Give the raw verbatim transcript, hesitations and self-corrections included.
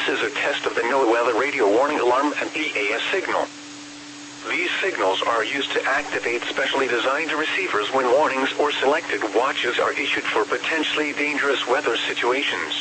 This is a test of the NOAA radio warning alarm and P A S signal. These signals are used to activate specially designed receivers when warnings or selected watches are issued for potentially dangerous weather situations.